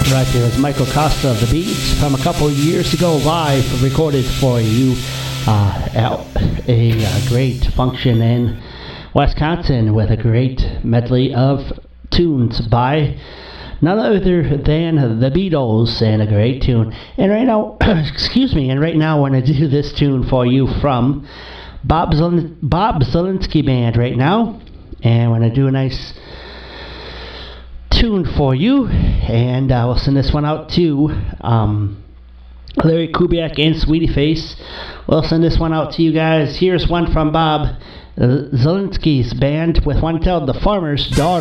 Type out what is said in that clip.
Right there is Michael Costa of the Beats from a couple years ago, live recorded for you at a great function in Wisconsin with a great medley of tunes by none other than the Beatles, and a great tune. And right now, excuse me, and right now I want to do this tune for you from Bob Zielinski Band right now, and I want to do a nice tune for you, and we'll send this one out to Larry Kubiak and Sweetie Face. We'll send this one out to you guys. Here's one from Bob Zielinski's band with one called The Farmer's Daughter.